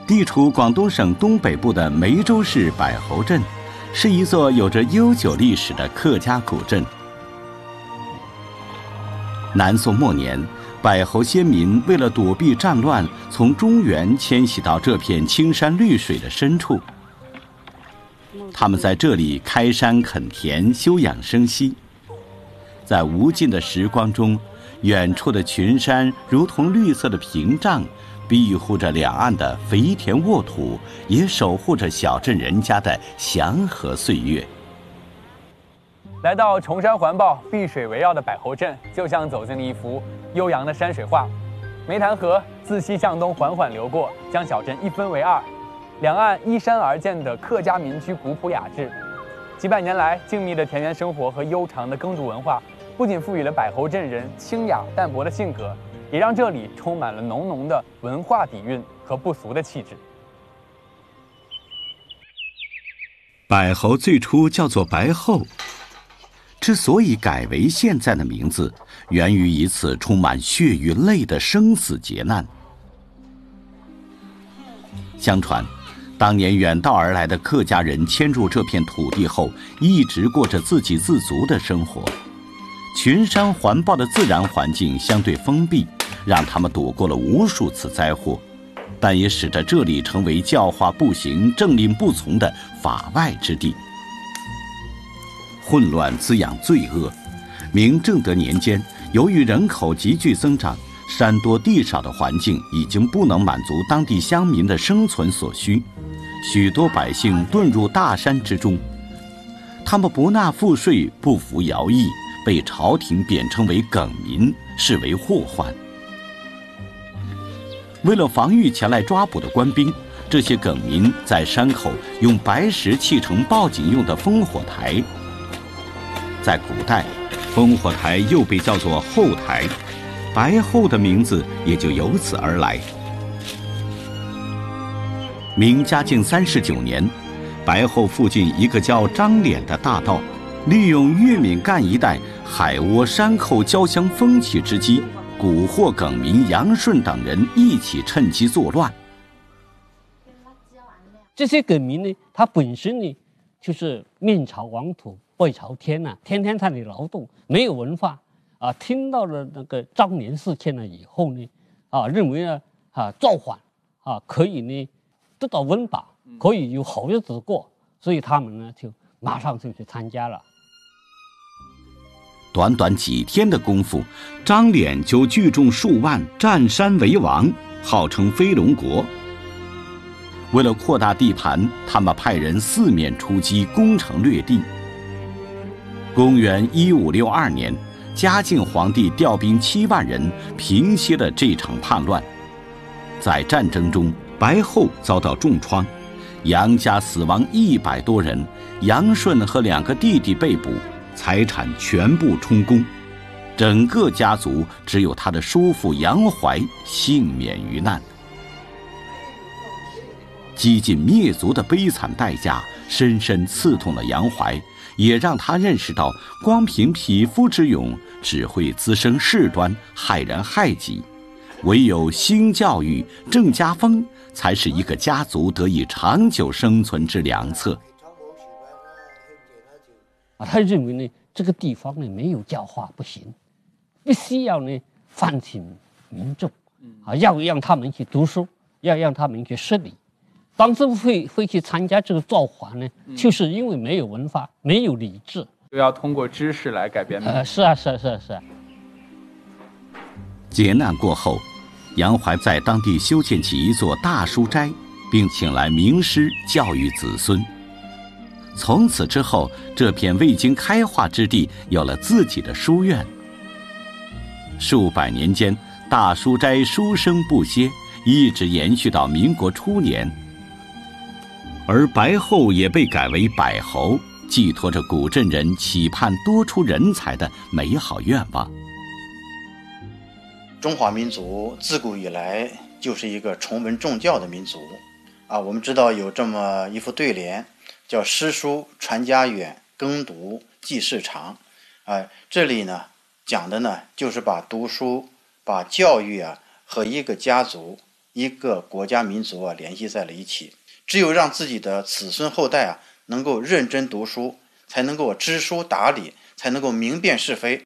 地处广东省东北部的梅州市柏侯镇，是一座有着悠久历史的客家古镇。南宋末年，柏侯先民为了躲避战乱，从中原迁徙到这片青山绿水的深处。他们在这里开山垦田，休养生息。在无尽的时光中，远处的群山如同绿色的屏障，庇护着两岸的肥田沃土，也守护着小镇人家的祥和岁月。 来到崇山环抱、碧水围绕的柏侯镇，就像走进了一幅悠扬的山水画。梅潭河自西向东缓缓流过，将小镇一分为二，两岸依山而建的客家民居古朴雅致。几百年来，静谧的田园生活和悠长的耕读文化，不仅赋予了柏侯镇人清雅淡泊的性格，也让这里充满了浓浓的文化底蕴和不俗的气质。 柏侯最初叫做白后，之所以改为现在的名字，源于一次充满血与泪的生死劫难。相传，当年远道而来的客家人迁入这片土地后，一直过着自给自足的生活。群山环抱的自然环境相对封闭，让他们躲过了无数次灾祸，但也使得这里成为教化不行、政令不从的法外之地。混乱滋养罪恶。明正德年间，由于人口急剧增长，山多地少的环境已经不能满足当地乡民的生存所需，许多百姓遁入大山之中。他们不纳赋税，不服徭役，被朝廷贬称为梗民，视为祸患。为了防御前来抓捕的官兵，这些梗民在山口用白石砌成报警用的烽火台。在古代，烽火台又被叫做后台，白后的名字也就由此而来。明嘉靖39年，白后附近一个叫张脸的大盗，利用岳敏干一带海窝山寇交相风起之机，蛊惑梗民杨顺等人一起趁机作乱。 这些梗民呢，他本身呢就是面朝黄土背朝天啊，天天在那里劳动，没有文化啊。听到了那个张联事件了以后呢，认为呢造反可以呢得到温饱，可以有好日子过，所以他们呢就马上就去参加了。 短短几天的功夫，张脸就聚众数万，占山为王，号称飞龙国。为了扩大地盘，他们派人四面出击，攻城略地。公元1562年，嘉靖皇帝调兵7万人，平息了这场叛乱。在战争中，白后遭到重创，杨家死亡100多人，杨顺和2个弟弟被捕，财产全部充公，整个家族只有他的叔父杨怀幸免于难。几近灭族的悲惨代价深深刺痛了杨怀，也让他认识到光凭匹夫之勇只会滋生事端，害人害己，唯有兴教育、正家风，才是一个家族得以长久生存之良策。 他认为呢，这个地方呢没有教化不行，必须要呢唤醒民众，要让他们去读书，要让他们去识礼。当时会去参加这个造反呢，就是因为没有文化，没有理智， 就要通过知识来改变。 是啊。 劫难过后，杨怀在当地修建起一座大书斋，并请来名师教育子孙。从此之后，这片未经开化之地有了自己的书院。数百年间，大书斋书声不歇，一直延续到民国初年。而白后也被改为柏侯，寄托着古镇人期盼多出人才的美好愿望。 中华民族自古以来就是一个崇文重教的民族我们知道有这么一副对联，叫诗书传家远，耕读记事长。这里呢讲的呢就是把读书、把教育和一个家族一个国家民族联系在了一起。只有让自己的子孙后代能够认真读书，才能够知书达理，才能够明辨是非。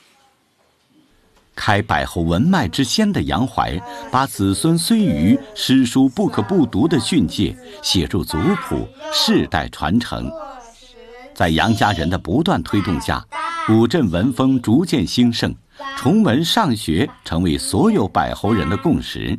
开百侯文脉之先的杨怀，把子孙虽愚，诗书不可不读的训诫写入族谱，世代传承。在杨家人的不断推动下，古镇文风逐渐兴盛，崇文尚学成为所有百侯人的共识。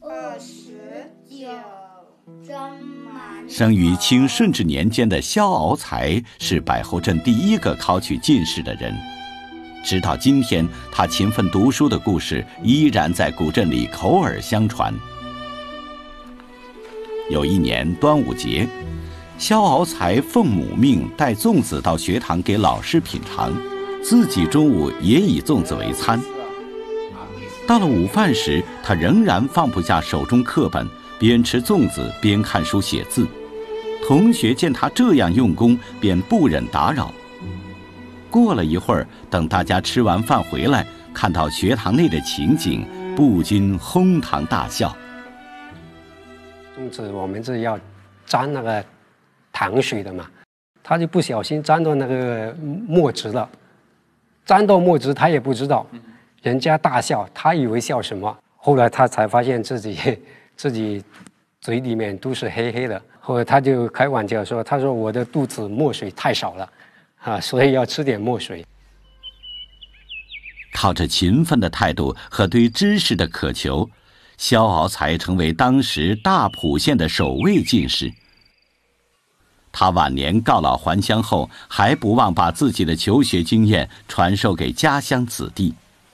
生于清顺治年间的萧敖才是百侯镇第一个考取进士的人。直到今天，他勤奋读书的故事依然在古镇里口耳相传。有一年端午节，萧敖才奉母命带粽子到学堂给老师品尝，自己中午也以粽子为餐。到了午饭时，他仍然放不下手中课本，边吃粽子边看书写字。同学见他这样用功，便不忍打扰。过了一会儿，等大家吃完饭回来，看到学堂内的情景，不禁哄堂大笑。 粽子我们是要沾那个糖水的嘛，他就不小心沾到那个墨汁了，沾到墨汁他也不知道，人家大笑，他以为笑什么，后来他才发现自己嘴里面都是黑黑的，后来他就开玩笑说，他说我的肚子墨水太少了所以要吃点墨水。 靠着勤奋的态度和对知识的渴求，萧敖才成为当时大浦县的首位进士。他晚年告老还乡后，还不忘把自己的求学经验传授给家乡子弟。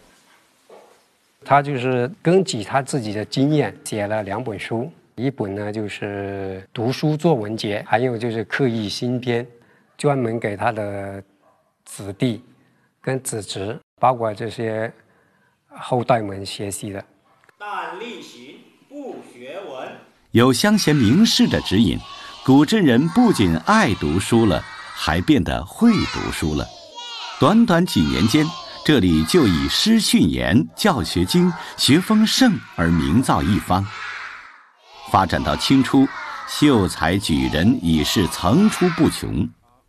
他就是根据他自己的经验写了2本书，一本呢就是读书作文节，还有就是刻意新编，专门给他的子弟跟子侄，包括这些后代们学习的。 但力行不学文。 有乡贤名士的指引，古镇人不仅爱读书了，还变得会读书了。短短几年间，这里就以诗训言、教学经、学风盛而名噪一方。发展到清初，秀才举人已是层出不穷。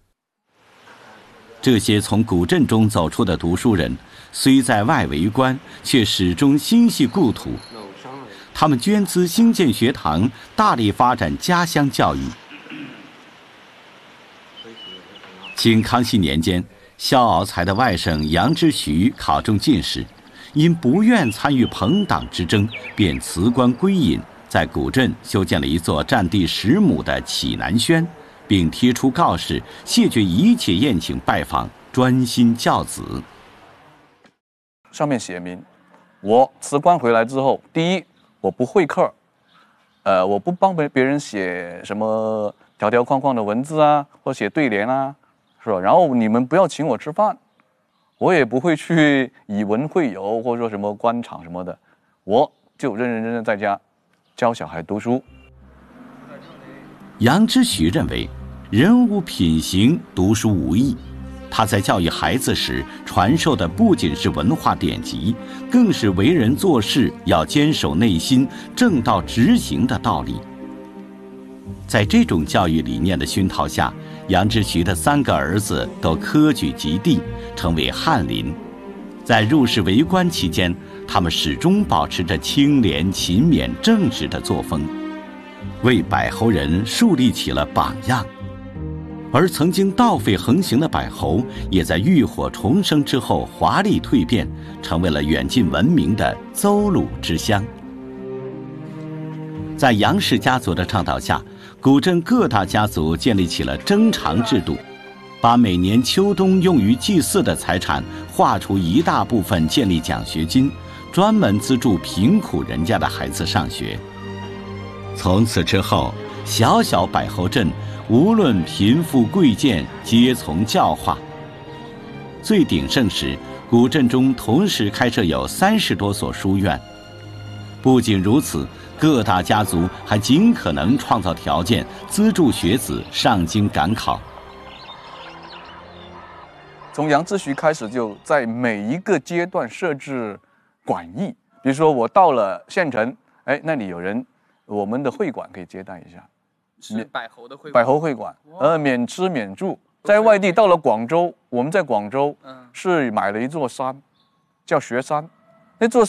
这些从古镇中走出的读书人，虽在外为官，却始终心系故土。他们捐资兴建学堂，大力发展家乡教育。清康熙年间，萧敖才的外甥杨之徐考中进士，因不愿参与朋党之争，便辞官归隐，在古镇修建了一座占地10亩的启南轩，并贴出告示，谢绝一切宴请拜访，专心教子。 上面写明，我辞官回来之后，第一，我不会课，我不帮别人写什么条条框框的文字啊，或写对联啊，是吧？然后你们不要请我吃饭，我也不会去以文会友，或者说什么官场什么的，我就认认真真在家教小孩读书。 杨之徐认为，人无品行，读书无益。他在教育孩子时传授的不仅是文化典籍，更是为人做事要坚守内心、正道直行的道理。在这种教育理念的熏陶下，杨之徐的3个儿子都科举及第，成为翰林。在入仕为官期间，他们始终保持着清廉、勤勉、正直的作风，为百侯人树立起了榜样。而曾经盗匪横行的百侯，也在浴火重生之后华丽蜕变，成为了远近闻名的邹鲁之乡。在杨氏家族的倡导下，古镇各大家族建立起了征偿制度，把每年秋冬用于祭祀的财产划出一大部分建立奖学金，专门资助贫苦人家的孩子上学。从此之后，小小百侯镇无论贫富贵贱，皆从教化。最鼎盛时，古镇中同时开设有30多所书院。不仅如此，各大家族还尽可能创造条件，资助学子上京赶考。 从杨之徐开始，就在每一个阶段设置馆驿。比如说，我到了县城， 哎，那里有人，我们的会馆可以接待一下， 是百侯的会馆。 百侯会馆，免吃免住。在外地到了广州，我们在广州是买了一座山，叫学山，那座